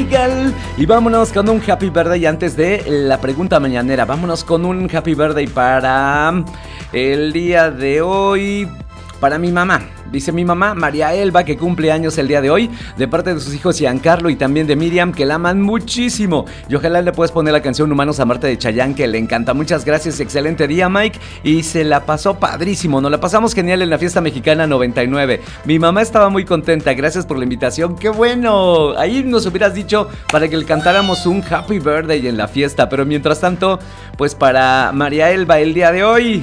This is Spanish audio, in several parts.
Miguel. Y vámonos con un happy birthday antes de la pregunta mañanera. Vámonos con un happy birthday para el día de hoy. Para mi mamá, dice mi mamá María Elba, que cumple años el día de hoy, de parte de sus hijos Giancarlo y también de Miriam, que la aman muchísimo. Y ojalá le puedas poner la canción Humanos a Marte de Chayanne, que le encanta. Muchas gracias, excelente día, Mike. Y se la pasó padrísimo, nos la pasamos genial en la fiesta mexicana 99. Mi mamá estaba muy contenta, gracias por la invitación, qué bueno. Ahí nos hubieras dicho para que le cantáramos un happy birthday en la fiesta. Pero mientras tanto, pues para María Elba el día de hoy.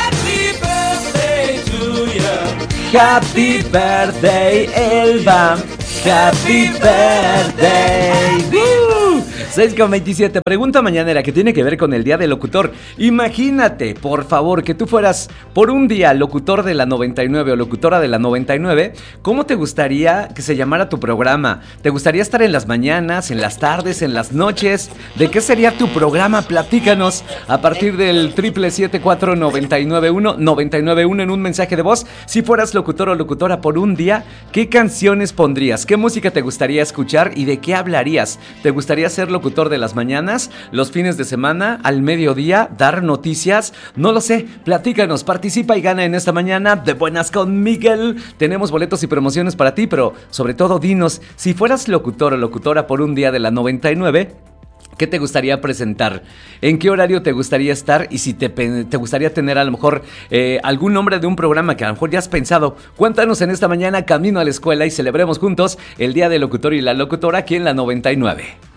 Happy birthday, Elba. Happy birthday. 6:27. Pregunta mañanera que tiene que ver con el día del locutor. Imagínate, por favor, que tú fueras por un día locutor de la 99 o locutora de la 99. ¿Cómo te gustaría que se llamara tu programa? ¿Te gustaría estar en las mañanas, en las tardes, en las noches? ¿De qué sería tu programa? Platícanos a partir del 777-499-1991 en un mensaje de voz. Si fueras locutor o locutora por un día, ¿qué canciones pondrías? ¿Qué música te gustaría escuchar y de qué hablarías? ¿Te gustaría ser locutor de las mañanas, los fines de semana, al mediodía, dar noticias? No lo sé, platícanos, participa y gana en esta mañana de Buenas con Miguel. Tenemos boletos y promociones para ti, pero sobre todo dinos, si fueras locutor o locutora por un día de la 99, ¿qué te gustaría presentar? ¿En qué horario te gustaría estar? Y si te gustaría tener a lo mejor algún nombre de un programa que a lo mejor ya has pensado. Cuéntanos en esta mañana camino a la escuela y celebremos juntos el Día del Locutor y la Locutora aquí en la 99.